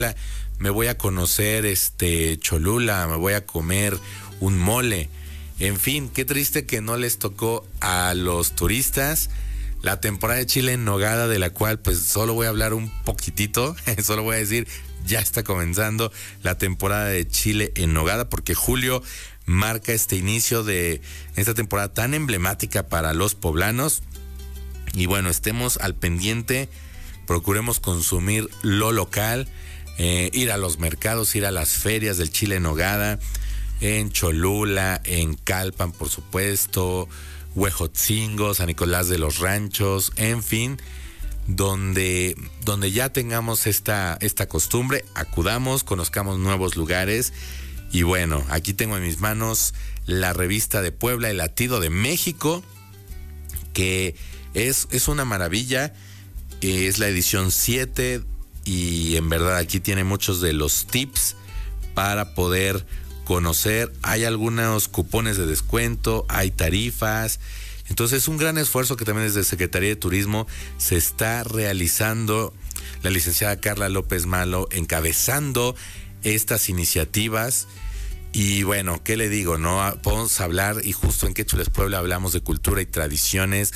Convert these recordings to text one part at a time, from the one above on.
me voy a conocer Cholula, me voy a comer un mole. En fin, qué triste que no les tocó a los turistas la temporada de chile en nogada, de la cual pues solo voy a hablar un poquitito, solo voy a decir, ya está comenzando la temporada de chile en nogada, porque julio marca este inicio de esta temporada tan emblemática para los poblanos. Y bueno, estemos al pendiente, procuremos consumir lo local, ir a los mercados, ir a las ferias del chile en nogada, en Cholula, en Calpan, por supuesto, Huejotzingo, San Nicolás de los Ranchos, en fin, donde ya tengamos esta costumbre, acudamos, conozcamos nuevos lugares. Y bueno, aquí tengo en mis manos la revista de Puebla, El Latido de México, que es una maravilla, es la edición 7 y en verdad aquí tiene muchos de los tips para poder conocer. Hay algunos cupones de descuento, hay tarifas. Entonces, un gran esfuerzo que también desde Secretaría de Turismo se está realizando, la licenciada Carla López Malo encabezando estas iniciativas. Y bueno, ¿qué le digo? No podemos hablar, y justo en Qué Chulo es Puebla hablamos de cultura y tradiciones,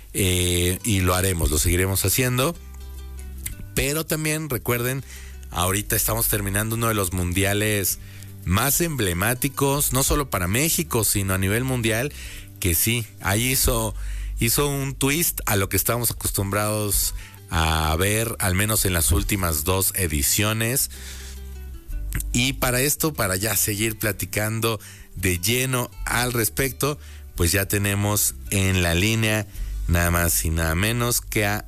y lo haremos, lo seguiremos haciendo. Pero también recuerden, ahorita estamos terminando uno de los mundiales más emblemáticos, no solo para México, sino a nivel mundial, que sí, ahí hizo un twist a lo que estábamos acostumbrados a ver, al menos en las últimas 2 ediciones. Y para esto, para ya seguir platicando de lleno al respecto, pues ya tenemos en la línea nada más y nada menos que a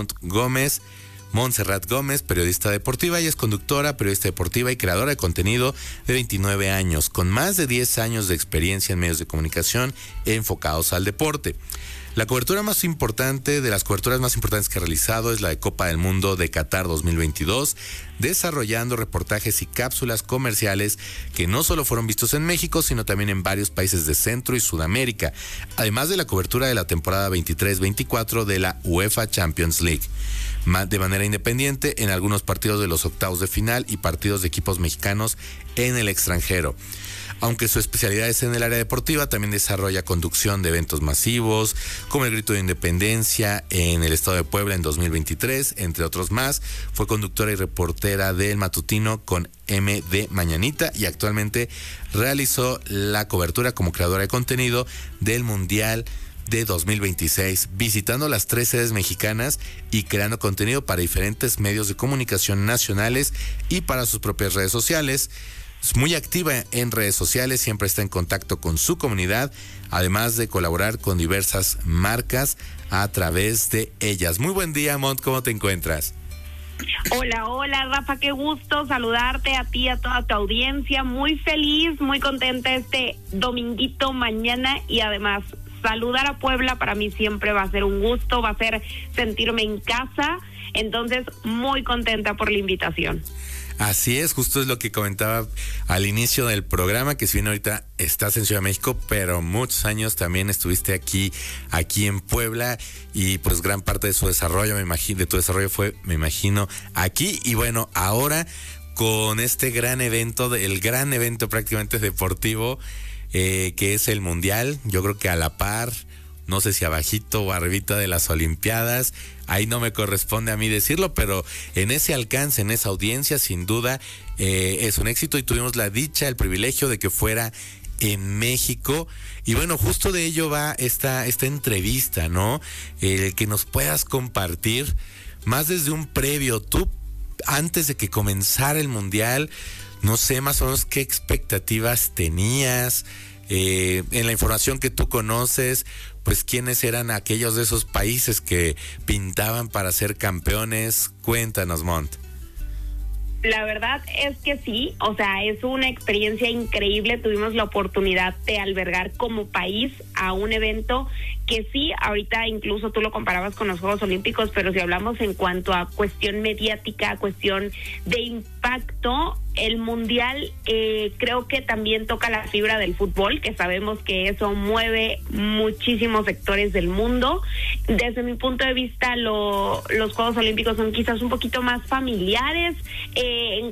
Montserrat Gómez, periodista deportiva. Ella es conductora, periodista deportiva y creadora de contenido de 29 años, con más de 10 años de experiencia en medios de comunicación enfocados al deporte. La cobertura más importante, de las coberturas más importantes que ha realizado, es la de Copa del Mundo de Qatar 2022, desarrollando reportajes y cápsulas comerciales que no solo fueron vistos en México, sino también en varios países de Centro y Sudamérica, además de la cobertura de la temporada 23-24 de la UEFA Champions League, de manera independiente en algunos partidos de los octavos de final y partidos de equipos mexicanos en el extranjero. Aunque su especialidad es en el área deportiva, también desarrolla conducción de eventos masivos, como el Grito de Independencia en el estado de Puebla en 2023, entre otros más. Fue conductora y reportera del matutino con M de Mañanita y actualmente realizó la cobertura como creadora de contenido del Mundial de 2026, visitando las 3 sedes mexicanas y creando contenido para diferentes medios de comunicación nacionales y para sus propias redes sociales. Es muy activa en redes sociales, siempre está en contacto con su comunidad, además de colaborar con diversas marcas a través de ellas. Muy buen día, Mont, ¿cómo te encuentras? Hola, Rafa, qué gusto saludarte a ti, a toda tu audiencia. Muy feliz, muy contenta este dominguito mañana y además saludar a Puebla para mí siempre va a ser un gusto, va a ser sentirme en casa. Entonces, muy contenta por la invitación. Así es, justo es lo que comentaba al inicio del programa, que si bien ahorita estás en Ciudad de México, pero muchos años también estuviste aquí en Puebla, y pues gran parte de su desarrollo, de tu desarrollo fue, me imagino, aquí. Y bueno, ahora con este gran evento, el gran evento prácticamente deportivo, que es el Mundial, yo creo que a la par, no sé si abajito o arribita de las Olimpiadas, ahí no me corresponde a mí decirlo, pero en ese alcance, en esa audiencia, sin duda, es un éxito, y tuvimos la dicha, el privilegio de que fuera en México. Y bueno, justo de ello va esta entrevista, ¿no? Que nos puedas compartir más desde un previo. Tú, antes de que comenzara el Mundial, no sé más o menos qué expectativas tenías, en la información que tú conoces, pues quiénes eran aquellos de esos países que pintaban para ser campeones. Cuéntanos, Mont. La verdad es que sí, o sea, es una experiencia increíble. Tuvimos la oportunidad de albergar como país a un evento que sí, ahorita incluso tú lo comparabas con los Juegos Olímpicos, pero si hablamos en cuanto a cuestión mediática, cuestión de impacto, el Mundial creo que también toca la fibra del fútbol, que sabemos que eso mueve muchísimos sectores del mundo. Desde mi punto de vista, los Juegos Olímpicos son quizás un poquito más familiares, en